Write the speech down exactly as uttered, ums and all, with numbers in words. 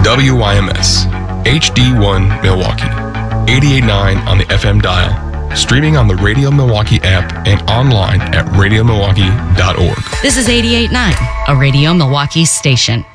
W Y M S, H D one Milwaukee, eighty-eight point nine on the F M dial, streaming on the Radio Milwaukee app and online at radio milwaukee dot org. This is eighty-eight point nine, a Radio Milwaukee station.